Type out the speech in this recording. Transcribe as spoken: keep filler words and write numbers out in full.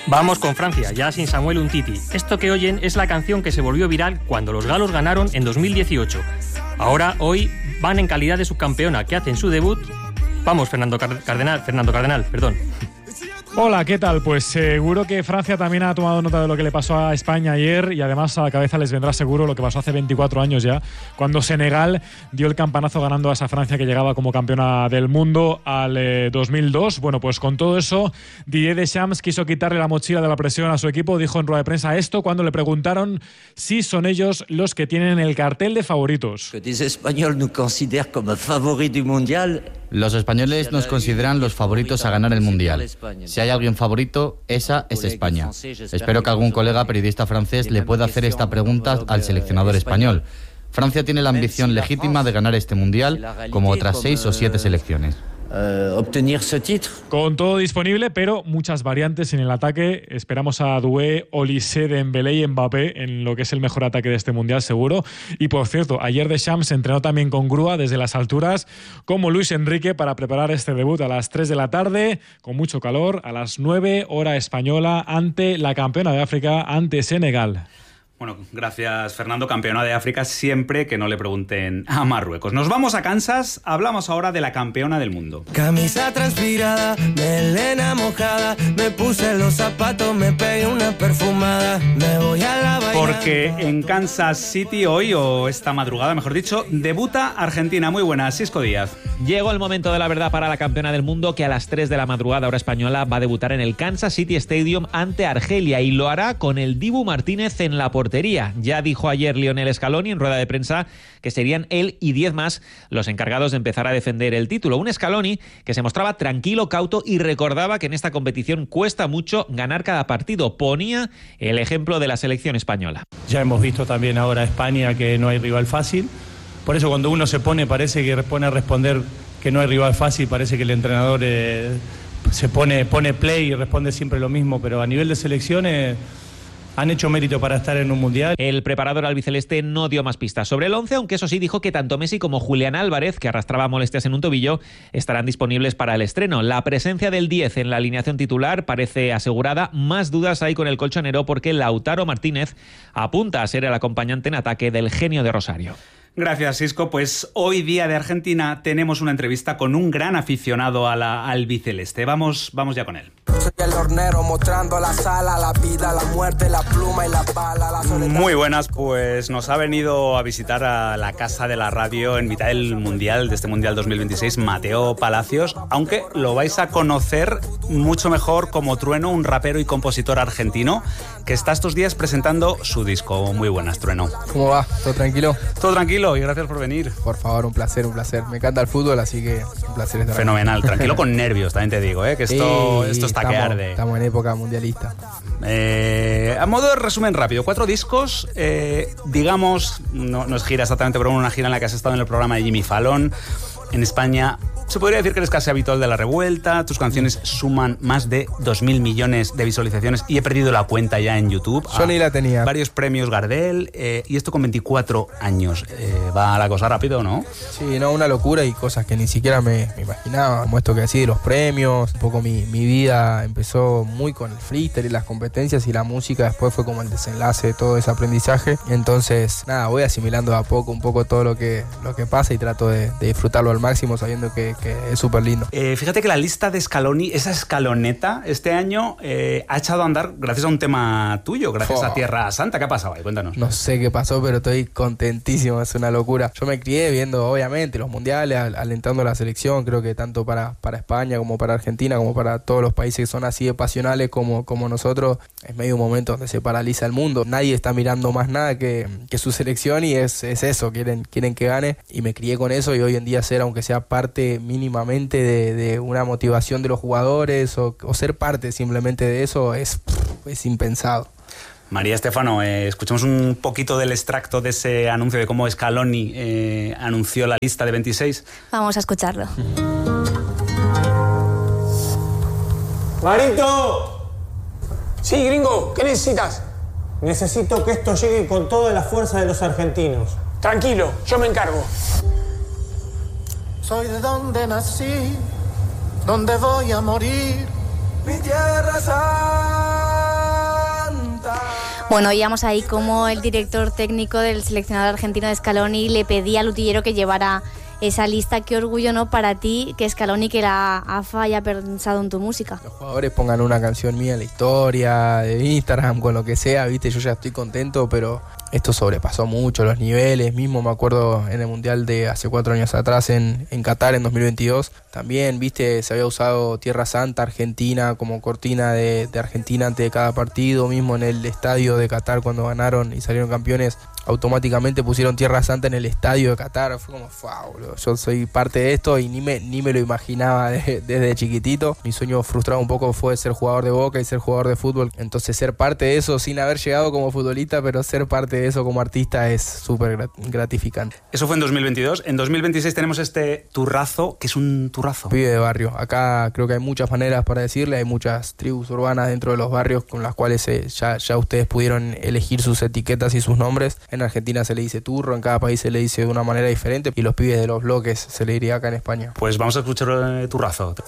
Vamos con Francia, ya sin Samuel Umtiti. Esto que oyen es la canción que se volvió viral cuando los galos ganaron en dos mil dieciocho. Ahora, hoy, van en calidad de subcampeona que hacen su debut. Vamos, Fernando Cardenal, Fernando Cardenal, perdón. Hola, ¿qué tal? Pues seguro que Francia también ha tomado nota de lo que le pasó a España ayer y además a la cabeza les vendrá seguro lo que pasó hace veinticuatro años ya, cuando Senegal dio el campanazo ganando a esa Francia que llegaba como campeona del mundo al eh, dos mil dos. Bueno, pues con todo eso, Didier Deschamps quiso quitarle la mochila de la presión a su equipo, dijo en rueda de prensa esto cuando le preguntaron si son ellos los que tienen el cartel de favoritos. Que des Espagnols nous considèrent comme favoris du mondial. Los españoles nos consideran los favoritos a ganar el Mundial. Si hay alguien favorito, esa es España. Espero que algún colega periodista francés le pueda hacer esta pregunta al seleccionador español. Francia tiene la ambición legítima de ganar este Mundial, como otras seis o siete selecciones. Uh, obtener ce titre. Con todo disponible, pero muchas variantes en el ataque. Esperamos a Doué, Olise, Dembélé y Mbappé en lo que es el mejor ataque de este Mundial, seguro. Y por cierto, ayer Deschamps se entrenó también con grúa desde las alturas, como Luis Enrique, para preparar este debut a las tres de la tarde, con mucho calor, a las nueve, hora española, ante la campeona de África, ante Senegal. Bueno, gracias Fernando, campeona de África, siempre que no le pregunten a Marruecos. Nos vamos a Kansas, hablamos ahora de la campeona del mundo. Camisa transpirada, melena mojada, me puse los zapatos, me pegué una perfumada, me voy a la bailada. Porque en Kansas City hoy, o esta madrugada mejor dicho, debuta Argentina. Muy buenas, Sisco Díaz. Llegó el momento de la verdad para la campeona del mundo, que a las tres de la madrugada hora española va a debutar en el Kansas City Stadium ante Argelia y lo hará con el Dibu Martínez en la portería. Ya dijo ayer Lionel Scaloni en rueda de prensa que serían él y diez más los encargados de empezar a defender el título. Un Scaloni que se mostraba tranquilo, cauto y recordaba que en esta competición cuesta mucho ganar cada partido. Ponía el ejemplo de la selección española. Ya hemos visto también ahora a España que no hay rival fácil. Por eso cuando uno se pone, parece que pone a responder que no hay rival fácil, parece que el entrenador eh, se pone, pone play y responde siempre lo mismo, pero a nivel de selecciones han hecho mérito para estar en un mundial. El preparador albiceleste no dio más pistas sobre el once, aunque eso sí dijo que tanto Messi como Julián Álvarez, que arrastraba molestias en un tobillo, estarán disponibles para el estreno. La presencia del diez en la alineación titular parece asegurada. Más dudas hay con el colchonero porque Lautaro Martínez apunta a ser el acompañante en ataque del genio de Rosario. Gracias, Sisco. Pues hoy, día de Argentina, tenemos una entrevista con un gran aficionado a la albiceleste. Vamos, vamos ya con él. Soy el hornero mostrando la sala, la vida, la muerte, la pluma y la bala. La soledad. Muy buenas, pues nos ha venido a visitar a la casa de la radio en mitad del Mundial, de este Mundial dos mil veintiséis, Mateo Palacios, aunque lo vais a conocer mucho mejor como Trueno, un rapero y compositor argentino que está estos días presentando su disco. Muy buenas, Trueno. ¿Cómo va? ¿Todo tranquilo? Todo tranquilo y gracias por venir. Por favor, un placer, un placer. Me encanta el fútbol, así que un placer estar Fenomenal, aquí. tranquilo con nervios, también te digo, ¿eh? que esto, sí, esto está estamos, que arde. Estamos en época mundialista. Eh, a modo de resumen rápido, cuatro discos, eh, digamos, no, no es gira exactamente, pero una gira en la que has estado en el programa de Jimmy Fallon. En España se podría decir que eres casi habitual de La Revuelta. Tus canciones suman más de dos mil millones de visualizaciones y he perdido la cuenta ya en YouTube. Yo ni la tenía. Varios premios Gardel, eh, y esto con veinticuatro años. Eh, ¿Va la cosa rápido, no? Sí, no, una locura y cosas que ni siquiera me, me imaginaba. Como esto que decís, los premios. Un poco mi, mi vida empezó muy con el freestyle y las competencias y la música. Después fue como el desenlace de todo ese aprendizaje. Entonces, nada, voy asimilando de a poco un poco todo lo que, lo que pasa y trato de, de disfrutarlo al máximo sabiendo que, que es súper lindo. Eh, fíjate que la lista de Scaloni, esa escaloneta, este año eh, ha echado a andar gracias a un tema tuyo, gracias oh. a Tierra Santa. ¿Qué ha pasado ahí? Cuéntanos. No sé qué pasó, pero estoy contentísimo, es una locura. Yo me crié viendo, obviamente, los mundiales, alentando a la selección, creo que tanto para, para España como para Argentina, como para todos los países que son así de pasionales como, como nosotros, es medio un momento donde se paraliza el mundo. Nadie está mirando más nada que, que su selección y es, es eso, quieren, quieren que gane y me crié con eso y hoy en día ser, aunque sea parte mínimamente de, de una motivación de los jugadores o, o ser parte simplemente de eso es, es impensado. María Estefano, eh, escuchamos un poquito del extracto de ese anuncio de cómo Scaloni eh, anunció la lista de veintiséis. Vamos a escucharlo. ¡Marito! Sí, gringo, ¿qué necesitas? Necesito que esto llegue con toda la fuerza de los argentinos. Tranquilo, yo me encargo. Soy de donde nací, donde voy a morir. Mi tierra es Bueno, oíamos ahí como el director técnico del seleccionador argentino de Scaloni le pedía al utillero que llevara esa lista. Qué orgullo, ¿no?, para ti que Scaloni, que la A F A haya pensado en tu música. Los jugadores pongan una canción mía en la historia, de Instagram, con lo que sea, viste, yo ya estoy contento, pero esto sobrepasó mucho los niveles. Mismo me acuerdo en el Mundial de hace cuatro años atrás en, en Qatar, en dos mil veintidós, también, viste, se había usado Tierra Santa, Argentina, como cortina de, de Argentina antes de cada partido. Mismo en el estadio de Qatar, cuando ganaron y salieron campeones, automáticamente pusieron Tierra Santa en el estadio de Qatar. Fue como, wow, boludo, yo soy parte de esto y ni me, ni me lo imaginaba de, desde chiquitito. Mi sueño frustrado un poco fue ser jugador de Boca y ser jugador de fútbol. Entonces ser parte de eso sin haber llegado como futbolista, pero ser parte de eso como artista es súper gratificante. Eso fue en dos mil veintidós. En dos mil veintiséis tenemos este turrazo, que es un turrazo. Pibe de barrio. Acá creo que hay muchas maneras para decirle, hay muchas tribus urbanas dentro de los barrios con las cuales eh, ya, ya ustedes pudieron elegir sus etiquetas y sus nombres. En Argentina se le dice turro, en cada país se le dice de una manera diferente, y los pibes de los bloques se le diría acá en España. Pues vamos a escuchar eh, turrazo.